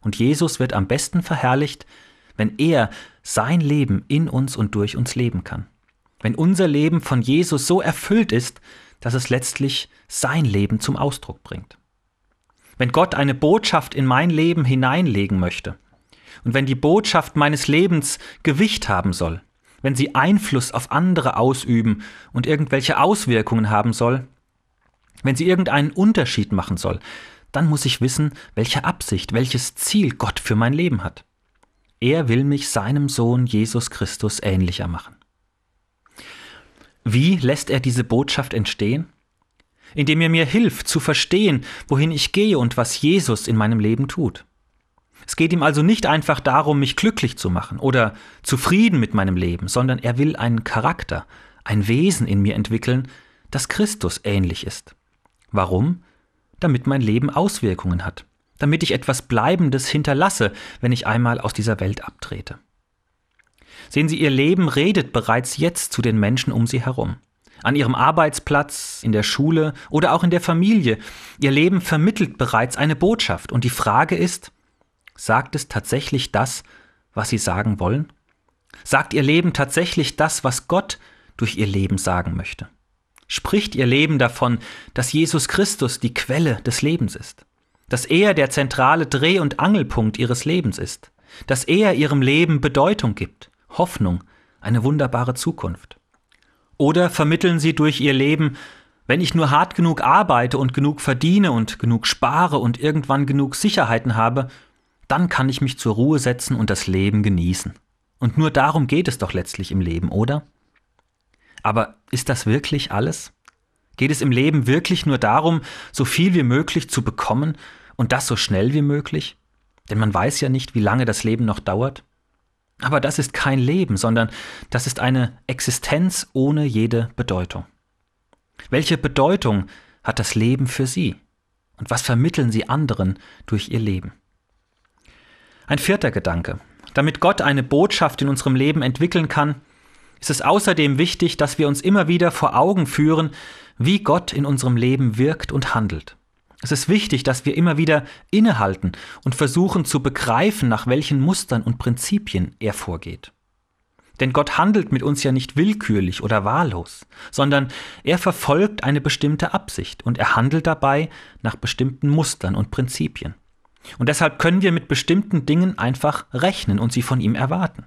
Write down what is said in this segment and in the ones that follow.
Und Jesus wird am besten verherrlicht, wenn er sein Leben in uns und durch uns leben kann. Wenn unser Leben von Jesus so erfüllt ist, dass es letztlich sein Leben zum Ausdruck bringt. Wenn Gott eine Botschaft in mein Leben hineinlegen möchte und wenn die Botschaft meines Lebens Gewicht haben soll, wenn sie Einfluss auf andere ausüben und irgendwelche Auswirkungen haben soll, wenn sie irgendeinen Unterschied machen soll, dann muss ich wissen, welche Absicht, welches Ziel Gott für mein Leben hat. Er will mich seinem Sohn Jesus Christus ähnlicher machen. Wie lässt er diese Botschaft entstehen? Indem er mir hilft, zu verstehen, wohin ich gehe und was Jesus in meinem Leben tut. Es geht ihm also nicht einfach darum, mich glücklich zu machen oder zufrieden mit meinem Leben, sondern er will einen Charakter, ein Wesen in mir entwickeln, das Christus ähnlich ist. Warum? Damit mein Leben Auswirkungen hat, damit ich etwas Bleibendes hinterlasse, wenn ich einmal aus dieser Welt abtrete. Sehen Sie, Ihr Leben redet bereits jetzt zu den Menschen um Sie herum. An Ihrem Arbeitsplatz, in der Schule oder auch in der Familie. Ihr Leben vermittelt bereits eine Botschaft. Und die Frage ist, sagt es tatsächlich das, was Sie sagen wollen? Sagt Ihr Leben tatsächlich das, was Gott durch Ihr Leben sagen möchte? Spricht Ihr Leben davon, dass Jesus Christus die Quelle des Lebens ist? Dass er der zentrale Dreh- und Angelpunkt Ihres Lebens ist? Dass er Ihrem Leben Bedeutung gibt, Hoffnung, eine wunderbare Zukunft? Oder vermitteln Sie durch Ihr Leben, wenn ich nur hart genug arbeite und genug verdiene und genug spare und irgendwann genug Sicherheiten habe, dann kann ich mich zur Ruhe setzen und das Leben genießen. Und nur darum geht es doch letztlich im Leben, oder? Aber ist das wirklich alles? Geht es im Leben wirklich nur darum, so viel wie möglich zu bekommen und das so schnell wie möglich? Denn man weiß ja nicht, wie lange das Leben noch dauert. Aber das ist kein Leben, sondern das ist eine Existenz ohne jede Bedeutung. Welche Bedeutung hat das Leben für Sie? Und was vermitteln Sie anderen durch Ihr Leben? Ein vierter Gedanke. Damit Gott eine Botschaft in unserem Leben entwickeln kann, ist es außerdem wichtig, dass wir uns immer wieder vor Augen führen, wie Gott in unserem Leben wirkt und handelt. Es ist wichtig, dass wir immer wieder innehalten und versuchen zu begreifen, nach welchen Mustern und Prinzipien er vorgeht. Denn Gott handelt mit uns ja nicht willkürlich oder wahllos, sondern er verfolgt eine bestimmte Absicht und er handelt dabei nach bestimmten Mustern und Prinzipien. Und deshalb können wir mit bestimmten Dingen einfach rechnen und sie von ihm erwarten.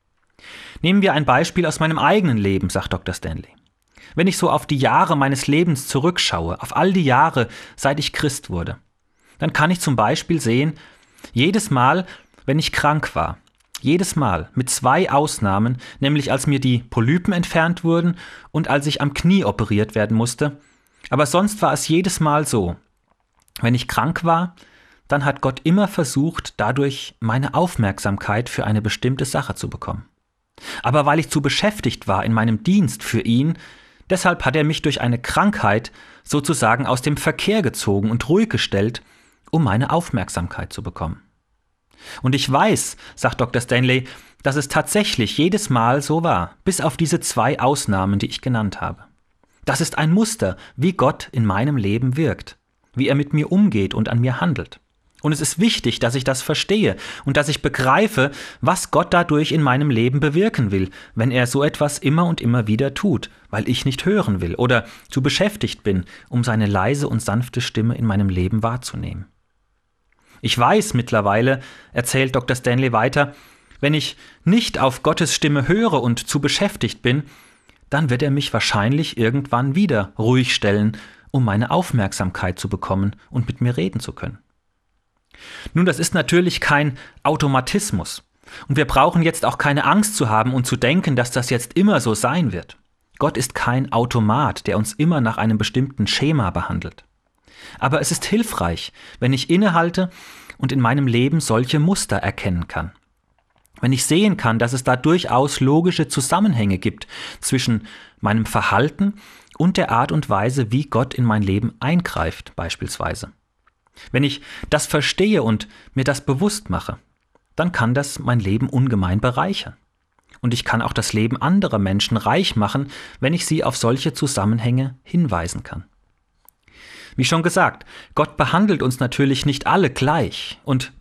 Nehmen wir ein Beispiel aus meinem eigenen Leben, sagt Dr. Stanley. Wenn ich so auf die Jahre meines Lebens zurückschaue, auf all die Jahre, seit ich Christ wurde, dann kann ich zum Beispiel sehen, jedes Mal, wenn ich krank war, jedes Mal mit 2 Ausnahmen, nämlich als mir die Polypen entfernt wurden und als ich am Knie operiert werden musste, aber sonst war es jedes Mal so, wenn ich krank war, dann hat Gott immer versucht, dadurch meine Aufmerksamkeit für eine bestimmte Sache zu bekommen. Aber weil ich zu beschäftigt war in meinem Dienst für ihn, deshalb hat er mich durch eine Krankheit sozusagen aus dem Verkehr gezogen und ruhig gestellt, um meine Aufmerksamkeit zu bekommen. Und ich weiß, sagt Dr. Stanley, dass es tatsächlich jedes Mal so war, bis auf diese 2 Ausnahmen, die ich genannt habe. Das ist ein Muster, wie Gott in meinem Leben wirkt, wie er mit mir umgeht und an mir handelt. Und es ist wichtig, dass ich das verstehe und dass ich begreife, was Gott dadurch in meinem Leben bewirken will, wenn er so etwas immer und immer wieder tut, weil ich nicht hören will oder zu beschäftigt bin, um seine leise und sanfte Stimme in meinem Leben wahrzunehmen. Ich weiß mittlerweile, erzählt Dr. Stanley weiter, wenn ich nicht auf Gottes Stimme höre und zu beschäftigt bin, dann wird er mich wahrscheinlich irgendwann wieder ruhig stellen, um meine Aufmerksamkeit zu bekommen und mit mir reden zu können. Nun, das ist natürlich kein Automatismus. Und wir brauchen jetzt auch keine Angst zu haben und zu denken, dass das jetzt immer so sein wird. Gott ist kein Automat, der uns immer nach einem bestimmten Schema behandelt. Aber es ist hilfreich, wenn ich innehalte und in meinem Leben solche Muster erkennen kann. Wenn ich sehen kann, dass es da durchaus logische Zusammenhänge gibt zwischen meinem Verhalten und der Art und Weise, wie Gott in mein Leben eingreift, beispielsweise. Wenn ich das verstehe und mir das bewusst mache, dann kann das mein Leben ungemein bereichern. Und ich kann auch das Leben anderer Menschen reich machen, wenn ich sie auf solche Zusammenhänge hinweisen kann. Wie schon gesagt, Gott behandelt uns natürlich nicht alle gleich und